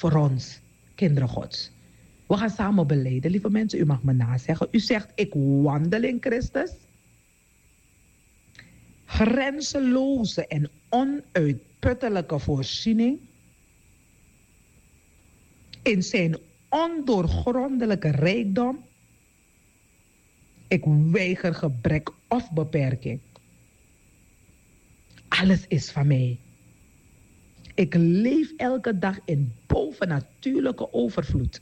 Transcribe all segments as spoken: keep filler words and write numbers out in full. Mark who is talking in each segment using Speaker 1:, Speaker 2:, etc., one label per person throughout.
Speaker 1: voor ons, kinderen Gods. We gaan samen belijden, lieve mensen. U mag me nazeggen. U zegt, ik wandel in Christus. Grenzeloze en onuitputtelijke voorziening. In zijn ondoorgrondelijke rijkdom. Ik weiger gebrek of beperking. Alles is van mij. Ik leef elke dag in bovennatuurlijke overvloed.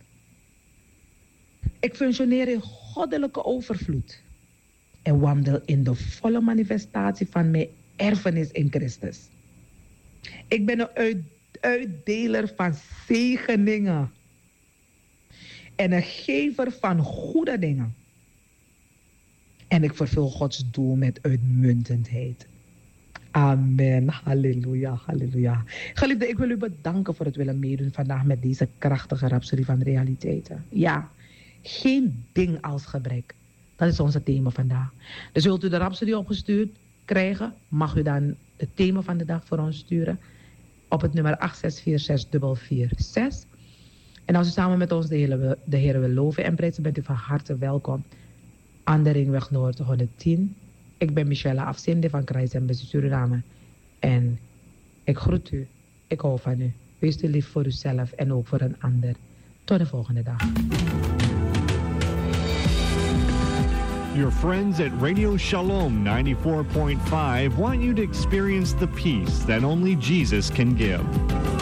Speaker 1: Ik functioneer in goddelijke overvloed. En wandel in de volle manifestatie van mijn erfenis in Christus. Ik ben een uit, uitdeler van zegeningen. En een gever van goede dingen. En ik vervul Gods doel met uitmuntendheid. Amen. Halleluja, halleluja. Geliefde, ik wil u bedanken voor het willen meedoen vandaag met deze krachtige rhapsodie van realiteiten. Ja, geen ding als gebrek. Dat is onze thema vandaag. Dus wilt u de rhapsodie opgestuurd krijgen, mag u dan het thema van de dag voor ons sturen op het nummer acht zes vier zes vier vier zes. En als u samen met ons de Heer, de Heer wil loven en prijzen, bent u van harte welkom aan de Ringweg Noord honderdtien. Ik ben Michelle Afzinde van Kruis en Best Suriname. En ik groet u. Ik hou van u. Wees u lief voor uzelf en ook voor een ander. Tot de volgende dag.
Speaker 2: Your friends at Radio Shalom ninety-four point five want you to experience the peace that only Jesus can give.